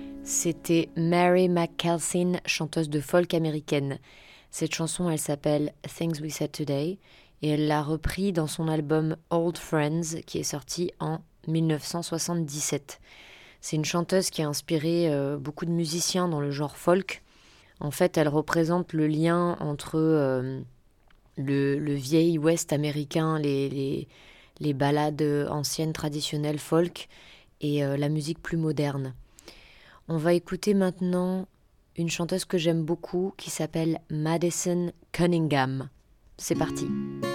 C'était Mary McKelson, chanteuse de folk américaine. Cette chanson, elle s'appelle Things We Said Today et elle l'a repris dans son album Old Friends qui est sorti en 1977. C'est une chanteuse qui a inspiré beaucoup de musiciens dans le genre folk. En fait, elle représente le lien entre le vieil Ouest américain, les ballades anciennes traditionnelles folk et la musique plus moderne. On va écouter maintenant une chanteuse que j'aime beaucoup qui s'appelle Madison Cunningham. C'est parti.